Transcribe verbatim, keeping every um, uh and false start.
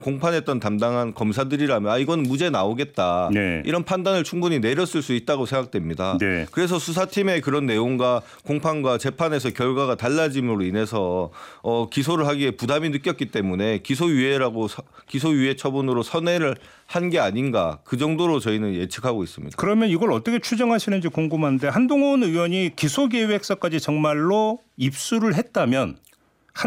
공판했던 담당한 검사들이라면 아 이건 무죄 나오겠다. 네. 이런 판단을 충분히 내렸을 수 있다고 생각됩니다. 네. 그래서 수사팀의 그런 내용과 공판과 재판에서 결과가 달라짐으로 인해서 어, 기소를 하기에 부담이 느꼈기 때문에 기소유예라고 서, 기소유예 처분으로 선회를 한 게 아닌가 그 정도로 저희는 예측하고 있습니다. 그러면 이걸 어떻게 추정하시는지 궁금한데 한동훈 의원이 기소계획서까지 정말로 입수를 했다면